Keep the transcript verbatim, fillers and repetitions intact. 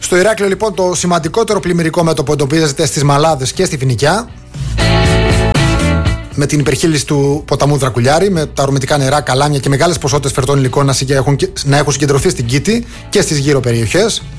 Στο Ηράκλειο, λοιπόν, το σημαντικότερο πλημμυρικό μέτωπο εντοπίζεται στις Μαλάδες και στη Φοινικιά, με την υπερχείληση του ποταμού Δρακουλιάρη, με τα ορμητικά νερά, καλάμια και μεγάλες ποσότητες φερτών υλικών να έχουν, να έχουν συγκεντρωθεί στην Κήτη και στις γύρω περιοχές.